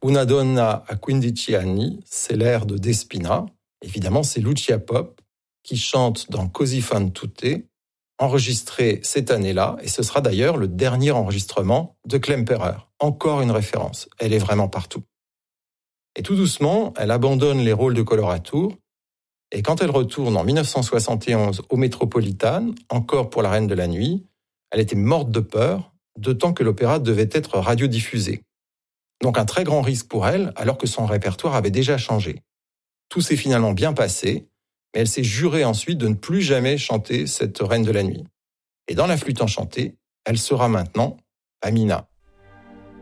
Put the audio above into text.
Una donna a 15 anni, c'est l'air de Despina. Évidemment, c'est Lucia Pop qui chante dans Così fan tutte, enregistré cette année-là, et ce sera d'ailleurs le dernier enregistrement de Klemperer. Encore une référence, elle est vraiment partout. Et tout doucement, elle abandonne les rôles de colorature, et quand elle retourne en 1971 au Metropolitan, encore pour La Reine de la Nuit, elle était morte de peur, d'autant que l'opéra devait être radiodiffusé. Donc un très grand risque pour elle, alors que son répertoire avait déjà changé. Tout s'est finalement bien passé, mais elle s'est jurée ensuite de ne plus jamais chanter cette Reine de la Nuit. Et dans La Flûte enchantée, elle sera maintenant Pamina.